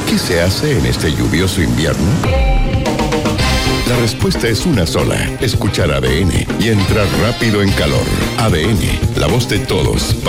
¿Qué se hace en este lluvioso invierno? La respuesta es una sola: escuchar ADN y entrar rápido en calor. ADN, la voz de todos.